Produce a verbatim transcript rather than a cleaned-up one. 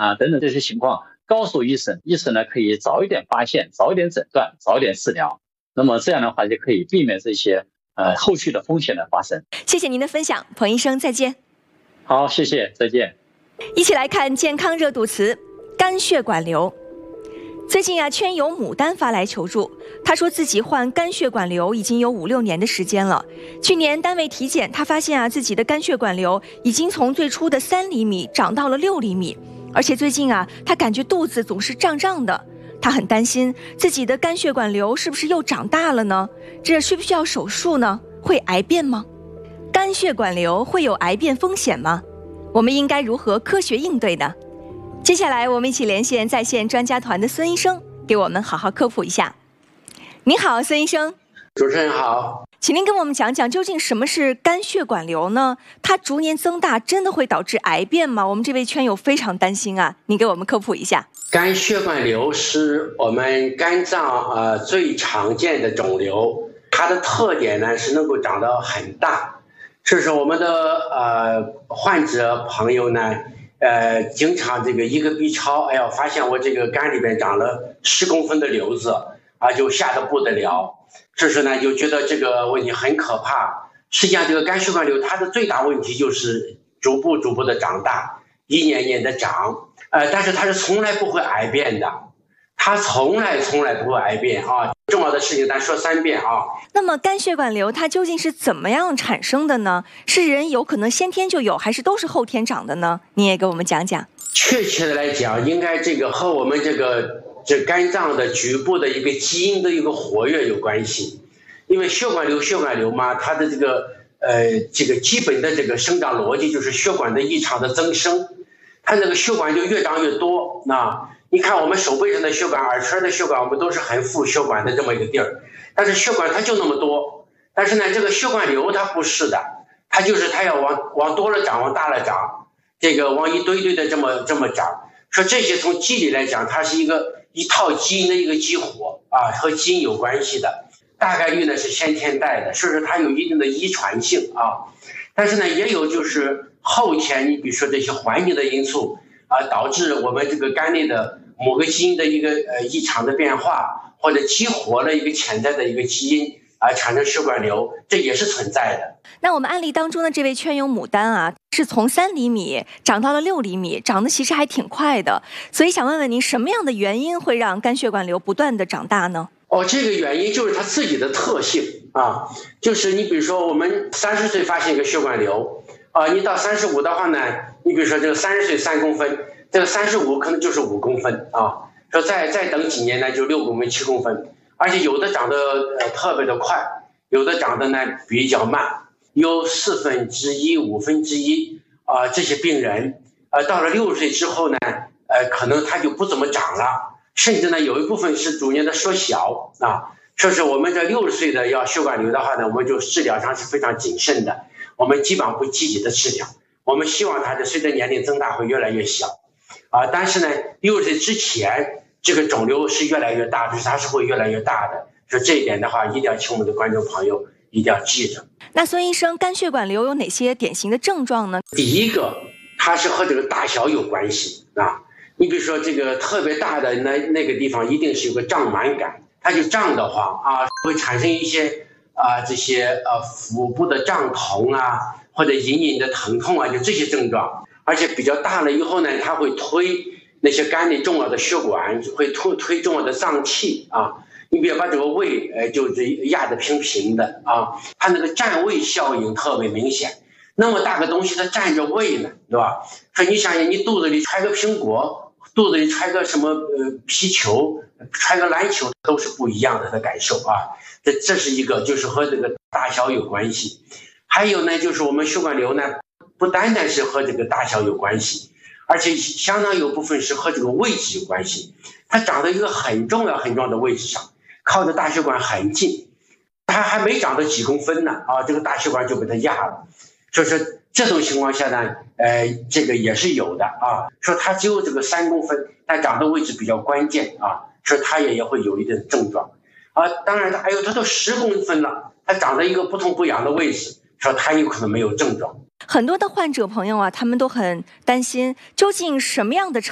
啊等等这些情况告诉医生，医生呢可以早一点发现，早一点诊断，早一点治疗。那么这样的话就可以避免这些呃后续的风险的发生。 谢谢您的分享，彭医生，再见。 好，谢谢，再见。 一起来看健康热度词：肝血管瘤。最近啊，圈友牡丹发来求助，她说自己患肝血管瘤已经有五六年的时间了。去年单位体检，她发现啊，自己的肝血管瘤已经从最初的三厘米长到了六厘米，而且最近啊，她感觉肚子总是胀胀的。她很担心自己的肝血管瘤是不是又长大了呢？这需不需要手术呢？会癌变吗？肝血管瘤会有癌变风险吗？我们应该如何科学应对呢？接下来我们一起连线在线专家团的孙医生，给我们好好科普一下。您好，孙医生。 主持人好， 请您跟我们讲讲究竟什么是肝血管瘤呢？它逐年增大真的会导致癌变吗？我们这位圈友非常担心啊，您给我们科普一下。 肝血管瘤是我们肝脏呃最常见的肿瘤，它的特点呢是能够长得很大，这是我们的呃患者朋友呢呃经常这个一个 B 超，哎呀发现我这个肝里边长了十公分的瘤子啊，就吓得不得了。这时呢就觉得这个问题很可怕。实际上这个肝血管瘤它的最大问题就是逐步逐步的长大，一年年的长，呃，但是它是从来不会癌变的，它从来从来不会癌变啊。重要的事情咱说三遍啊。 那么肝血管瘤它究竟是怎么样产生的呢？是人有可能先天就有，还是都是后天长的呢？你也给我们讲讲。 确切的来讲，应该这个和我们这个这肝脏的局部的一个基因的一个活跃有关系。因为血管瘤血管瘤嘛，它的这个呃这个基本的这个生长逻辑就是血管的异常的增生，它那个血管就越长越多。那你看我们手背上的血管、耳垂的血管，我们都是很副血管的这么一个地儿，但是血管它就那么多。但是呢，这个血管瘤它不是的，它就是它要往往多了长，往大了长，这个往一堆堆的这么这么长。说这些从机理来讲，它是一个一套基因的一个激活啊，和基因有关系的。大概率呢是先天带的，所以说它有一定的遗传性啊。但是呢，也有就是后天，你比如说这些环境的因素啊，导致我们这个肝内的某个基因的一个呃异常的变化，或者激活了一个潜在的一个基因啊，产生血管瘤，这也是存在的。 那我们案例当中的这位圈友牡丹啊，是从三厘米长到了六厘米，长得其实还挺快的。所以想问问您，什么样的原因会让肝血管瘤不断的长大呢？ 哦，这个原因就是它自己的特性啊，就是你比如说我们三十岁发现一个血管瘤啊，你到三十五的话呢，你比如说这个三十岁三公分，这个三十五可能就是五公分啊，说再再等几年呢就六公分七公分，而且有的长得呃特别的快，有的长得呢比较慢，有四分之一五分之一啊，这些病人呃到了六十岁之后呢，呃可能他就不怎么长了。甚至呢，有一部分是逐年的缩小啊。说是我们这六十岁的要血管瘤的话呢，我们就治疗上是非常谨慎的，我们基本上不积极的治疗，我们希望它的随着年龄增大会越来越小啊。但是呢，六十岁之前这个肿瘤是越来越大，就是它是会越来越大的。说这一点的话，一定要请我们的观众朋友一定要记着。 那孙医生，肝血管瘤有哪些典型的症状呢？ 第一个，它是和这个大小有关系啊。你比如说这个特别大的那那个地方一定是有个胀满感，它就胀得慌啊，会产生一些啊这些呃腹部的胀痛啊，或者隐隐的疼痛啊，就这些症状。而且比较大了以后呢，它会推那些肝内重要的血管，会推推重要的脏器啊。你比如把这个胃呃就是压得平平的啊，它那个占位效应特别明显。那么大个东西它占着胃呢，对吧？说你想想，你肚子里揣个苹果，肚子里揣个什么呃皮球，揣个篮球，都是不一样的的感受啊。这这是一个，就是和这个大小有关系。还有呢，就是我们血管瘤呢，不单单是和这个大小有关系，而且相当有部分是和这个位置有关系。它长在一个很重要很重要的位置上，靠着大血管很近，它还没长到几公分呢啊，这个大血管就被它压了。就是这种情况下呢，呃，这个也是有的啊。说它只有这个三公分，但长的位置比较关键啊，说它也也会有一定症状啊。当然，它还有它都十公分了，它长在一个不痛不痒的位置，说它有可能没有症状。 很多的患者朋友啊，他们都很担心，究竟什么样的